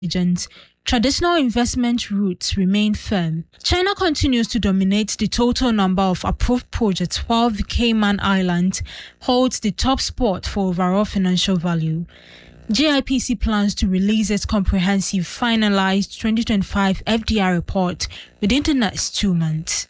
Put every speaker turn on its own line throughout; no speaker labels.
regions, traditional investment routes remain firm. China continues to dominate the total number of approved projects, while the Cayman Islands holds the top spot for overall financial value. GIPC plans to release its comprehensive finalized 2025 FDI report within the next 2 months.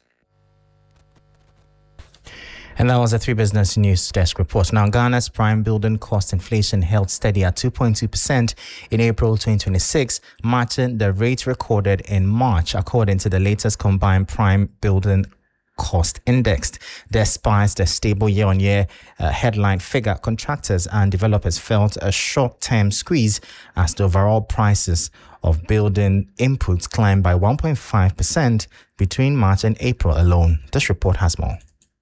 And that was a 3 Business News Desk report. Now, Ghana's prime building cost inflation held steady at 2.2% in April 2026, matching the rate recorded in March, according to the latest combined prime building cost index. Despite the stable year-on-year headline figure, contractors and developers felt a short-term squeeze as the overall prices of building inputs climbed by 1.5% between March and April alone. This report has more.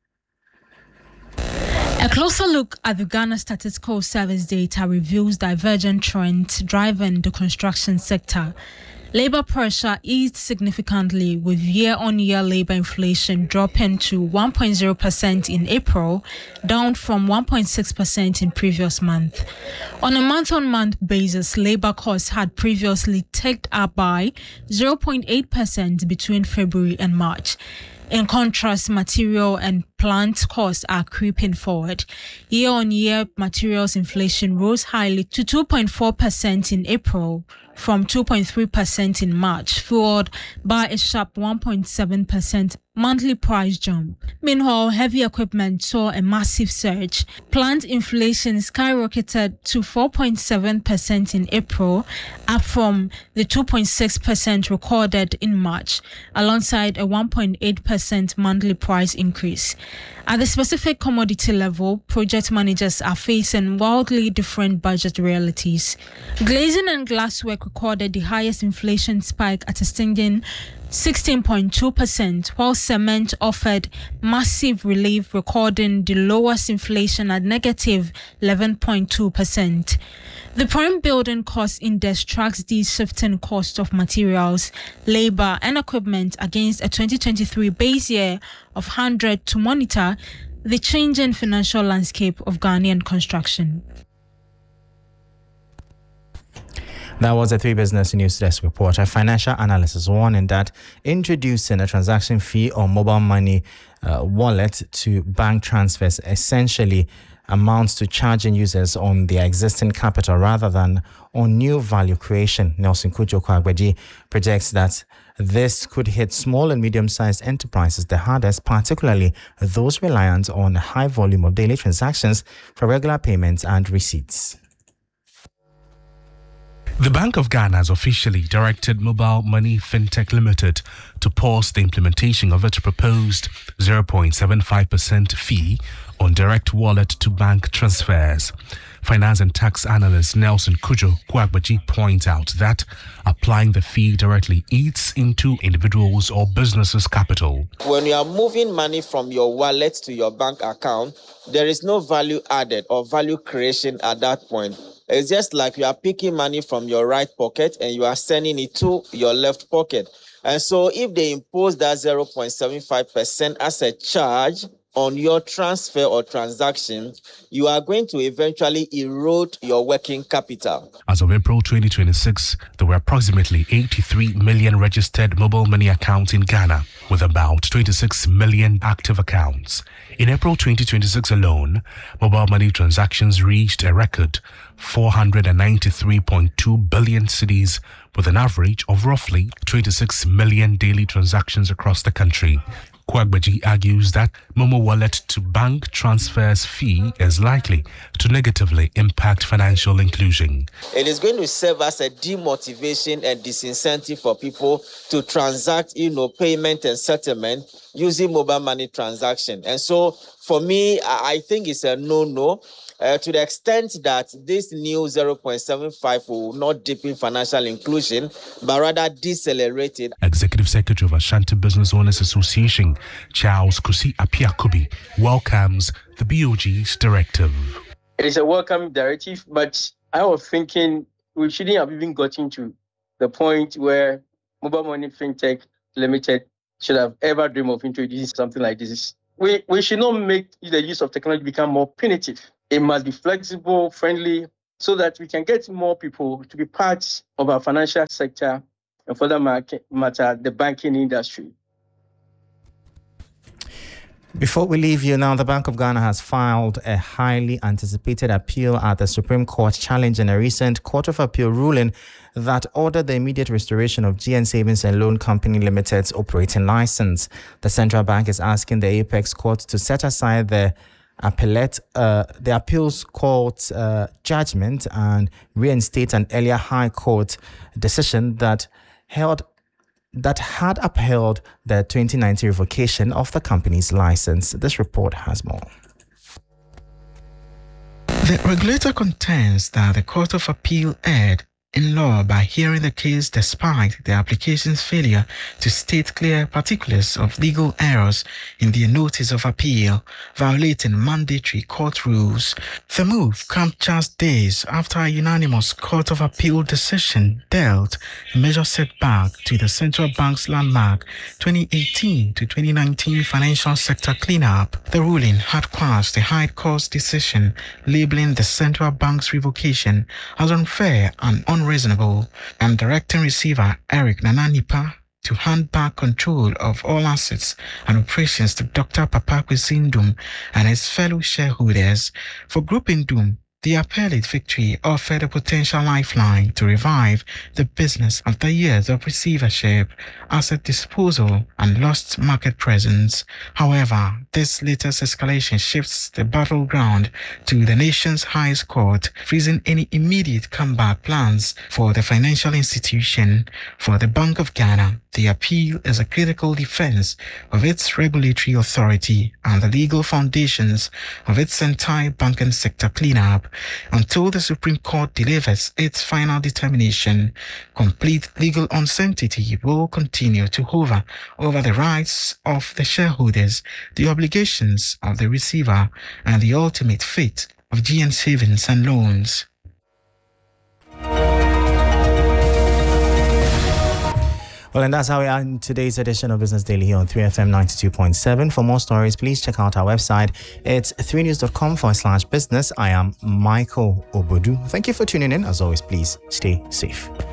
A closer look at the Ghana Statistical Service data reveals divergent trends driving the construction sector. Labor pressure eased significantly, with year-on-year labor inflation dropping to 1.0% in April, down from 1.6% in previous month. On a month-on-month basis, labor costs had previously ticked up by 0.8% between February and March. In contrast, material and plant costs are creeping forward. Year-on-year materials inflation rose highly to 2.4% in April from 2.3% in March, fueled by a sharp 1.7% monthly price jump. Meanwhile, heavy equipment saw a massive surge. Plant inflation skyrocketed to 4.7% in April, up from the 2.6% recorded in March, alongside a 1.8% monthly price increase. At the specific commodity level, project managers are facing wildly different budget realities. Glazing and glasswork recorded the highest inflation spike at a stinging 16.2%, while cement offered massive relief, recording the lowest inflation at negative 11.2%. The prime building cost index tracks the shifting cost of materials, labor, and equipment against a 2023 base year of 100 to monitor the changing financial landscape of Ghanaian construction.
That was a 3 Business News Desk report. A financial analyst is warning that introducing a transaction fee on mobile money wallet to bank transfers essentially amounts to charging users on their existing capital rather than on new value creation. Nelson Kujo Kwagbaji projects that this could hit small and medium-sized enterprises the hardest, particularly those reliant on a high volume of daily transactions for regular payments and receipts.
The Bank of Ghana has officially directed Mobile Money Fintech Limited to pause the implementation of its proposed 0.75% fee on direct wallet to bank transfers. Finance and tax analyst Nelson Kujo Kwagbaji points out that applying the fee directly eats into individuals' or businesses' capital.
When you are moving money from your wallet to your bank account, there is no value added or value creation at that point. It's just like you are picking money from your right pocket and you are sending it to your left pocket. And so if they impose that 0.75% as a charge on your transfer or transaction, you are going to eventually erode your working capital.
As of April 2026, there were approximately 83 million registered mobile money accounts in Ghana, with about 26 million active accounts. In April 2026 alone, mobile money transactions reached a record 493.2 billion cedis, with an average of roughly 26 million daily transactions across the country. Kwagbaji argues that Momo Wallet to bank transfers fee is likely to negatively impact financial inclusion.
It is going to serve as a demotivation and disincentive for people to transact, payment and settlement using mobile money transaction. And so for me, I think it's a no-no. To the extent that this new 0.75 will not deepen financial inclusion, but rather decelerate it.
Executive Secretary of Ashanti Business Owners Association, Charles Kusi Apiakubi, welcomes the BOG's directive.
It is a welcome directive, but I was thinking we shouldn't have even gotten to the point where Mobile Money Fintech Limited should have ever dreamed of introducing something like this. We should not make the use of technology become more punitive. It must be flexible, friendly, so that we can get more people to be part of our financial sector and for that matter, the banking industry.
Before we leave you now, the Bank of Ghana has filed a highly anticipated appeal at the Supreme Court challenging a recent Court of Appeal ruling that ordered the immediate restoration of GN Savings and Loan Company Limited's operating license. The central bank is asking the Apex Court to set aside the appeals court judgment and reinstate an earlier High Court decision that had upheld the 2019 revocation of the company's license. This report has more.
The regulator contends that the Court of Appeal erred in law by hearing the case despite the application's failure to state clear particulars of legal errors in their notice of appeal, violating mandatory court rules. The move comes just days after a unanimous Court of Appeal decision dealt a major setback to the central bank's landmark 2018 to 2019 financial sector cleanup. The ruling had quashed the High Court's decision labeling the central bank's revocation as unfair and unreasonable, and directing receiver Eric Nana Nipa to hand back control of all assets and operations to Dr. Papa Kwesi Ndum and his fellow shareholders. For Group Ndum, the appellate victory offered a potential lifeline to revive the business after years of receivership, asset disposal, and lost market presence. However, this latest escalation shifts the battleground to the nation's highest court, freezing any immediate comeback plans for the financial institution. For the Bank of Ghana, the appeal is a critical defense of its regulatory authority and the legal foundations of its entire banking sector cleanup. Until the Supreme Court delivers its final determination, complete legal uncertainty will continue to hover over the rights of the shareholders, the obligations of the receiver, and the ultimate fate of GN Savings and Loans.
Well, and that's how we are in today's edition of Business Daily here on 3FM 92.7. For more stories, please check out our website. It's 3news.com/business. I am Michael Obodu. Thank you for tuning in. As always, please stay safe.